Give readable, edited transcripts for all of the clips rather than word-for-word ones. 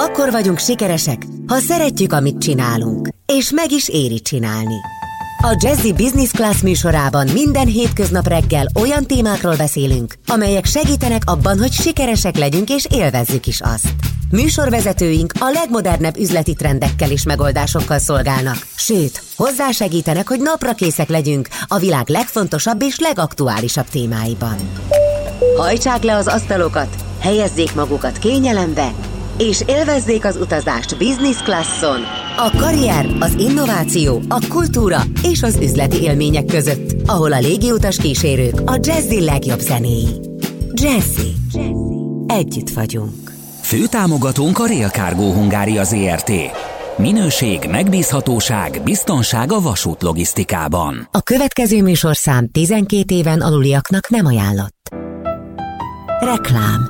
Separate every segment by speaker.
Speaker 1: Akkor vagyunk sikeresek, ha szeretjük, amit csinálunk, és meg is éri csinálni. A Jazzy Business Class műsorában minden hétköznap reggel olyan témákról beszélünk, amelyek segítenek abban, hogy sikeresek legyünk és élvezzük is azt. Műsorvezetőink a legmodernebb üzleti trendekkel és megoldásokkal szolgálnak, sőt, hozzásegítenek, hogy naprakészek legyünk a világ legfontosabb és legaktuálisabb témáiban. Hajtsák le az asztalokat, helyezzék magukat kényelembe, és élvezzék az utazást business classon, a karrier, az innováció, a kultúra és az üzleti élmények között, ahol a légiutas kísérők a Jazzy legjobb zenéi. Jazzy. Együtt vagyunk.
Speaker 2: Főtámogatónk a Rail Cargo Hungária Zrt. Minőség, megbízhatóság, biztonság a vasút logisztikában.
Speaker 1: A következő műsorszám 12 éven aluliaknak nem ajánlott. Reklám.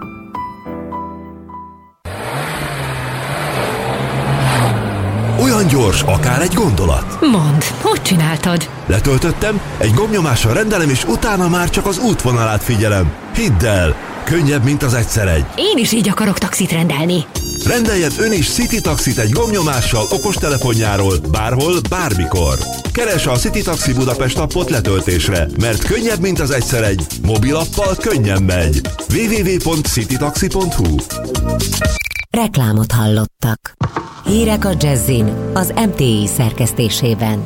Speaker 3: Olyan gyors, akár egy gondolat.
Speaker 4: Mondd, hogy csináltad?
Speaker 3: Letöltöttem, egy gombnyomással rendelem, és utána már csak az útvonalát figyelem. Hidd el, könnyebb, mint az egyszer egy.
Speaker 4: Én is így akarok taxit rendelni.
Speaker 3: Rendeljen ön is City Taxit egy gombnyomással okostelefonjáról, bárhol, bármikor. Keresse a City Taxi Budapest appot letöltésre, mert könnyebb, mint az egyszer egy. Mobilappal könnyen megy. www.citytaxi.hu.
Speaker 1: Reklámot hallottak. Hírek a Jazzin, az MTI szerkesztésében.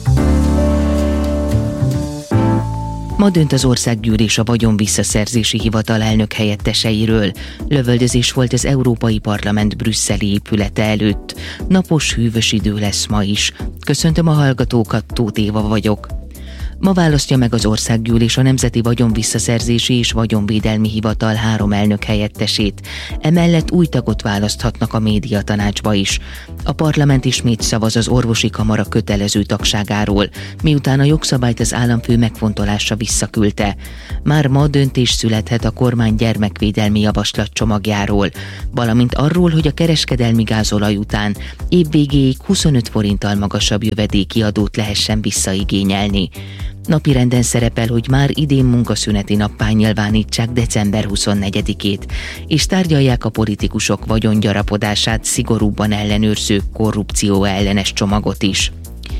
Speaker 5: Ma dönt az Országgyűlés a Vagyonvisszaszerzési Hivatal elnök helyetteseiről. Lövöldözés volt az Európai Parlament brüsszeli épülete előtt. Napos, hűvös idő lesz ma is. Köszöntöm a hallgatókat, Tóth Éva vagyok. Ma választja meg az Országgyűlés a Nemzeti Vagyonvisszaszerzési és Vagyonvédelmi Hivatal 3 elnök helyettesét. Emellett új tagot választhatnak a médiatanácsba is. A parlament ismét szavaz az orvosi kamara kötelező tagságáról, miután a jogszabályt az államfő megfontolásra visszaküldte. Már ma döntés születhet a kormány gyermekvédelmi javaslatcsomagjáról, valamint arról, hogy a kereskedelmi gázolaj után évvégéig 25 forinttal magasabb jövedéki adót lehessen visszaigényelni. Napirenden szerepel, hogy már idén munkaszüneti nappá nyilvánítsák december 24-ét, és tárgyalják a politikusok vagyongyarapodását szigorúbban ellenőrző korrupció ellenes csomagot is.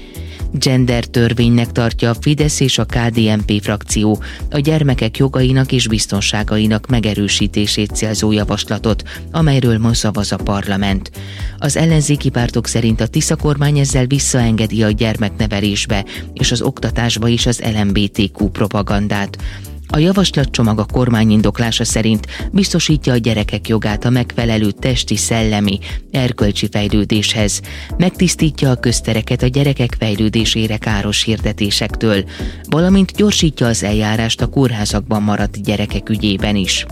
Speaker 5: Gender törvénynek tartja a Fidesz és a KDNP frakció a gyermekek jogainak és biztonságainak megerősítését célzó javaslatot, amelyről ma szavaz a parlament. Az ellenzéki pártok szerint a Tisza kormány ezzel visszaengedi a gyermeknevelésbe és az oktatásba is az LMBTQ propagandát. A javaslatcsomag a kormány indoklása szerint biztosítja a gyerekek jogát a megfelelő testi, szellemi, erkölcsi fejlődéshez, megtisztítja a köztereket a gyerekek fejlődésére káros hirdetésektől, valamint gyorsítja az eljárást a kórházakban maradt gyerekek ügyében is.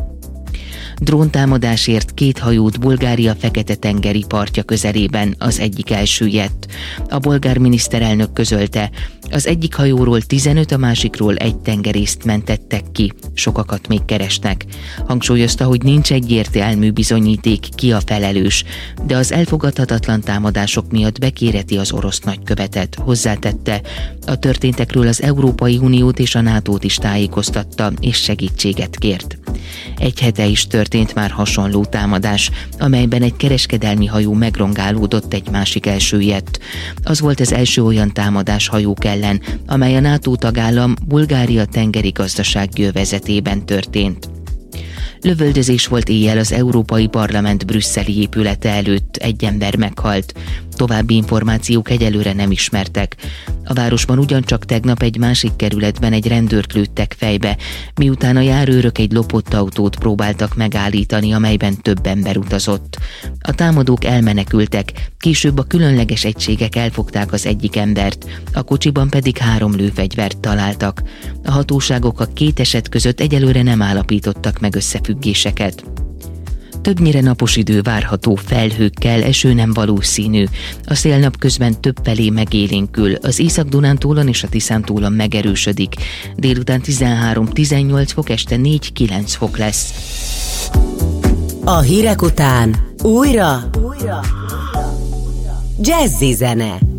Speaker 5: Dróntámadásért 2 hajót Bulgária Fekete-tengeri partja közelében, az egyik elsüllyedt. A bolgár miniszterelnök közölte, az egyik hajóról 15, a másikról 1 tengerészt mentettek ki, sokakat még keresnek. Hangsúlyozta, hogy nincs egyértelmű bizonyíték, ki a felelős, de az elfogadhatatlan támadások miatt bekéreti az orosz nagykövetet. Hozzátette, a történtekről az Európai Uniót és a NATO-t is tájékoztatta, és segítséget kért. Egy hete is történt már hasonló támadás, amelyben egy kereskedelmi hajó megrongálódott, egy másik elsüllyedt. Az volt az első olyan támadás hajók ellen, amely a NATO tagállam Bulgária tengeri gazdasági övezetében történt. Lövöldözés volt éjjel az Európai Parlament brüsszeli épülete előtt, 1 ember meghalt. További információk egyelőre nem ismertek. A városban ugyancsak tegnap egy másik kerületben egy rendőrt lőttek fejbe, miután a járőrök egy lopott autót próbáltak megállítani, amelyben több ember utazott. A támadók elmenekültek, később a különleges egységek elfogták az egyik embert, a kocsiban pedig 3 lőfegyvert találtak. A hatóságok a 2 eset között egyelőre nem állapítottak meg összefüggéseket. Többnyire napos idő várható, felhőkkel, eső nem valószínű. A szél napközben többfelé megélénkül, az Észak-Dunántúlon és a Tiszántúlon megerősödik. Délután 13-18 fok, este 4-9 fok lesz.
Speaker 1: A hírek után újra Jazzy zene.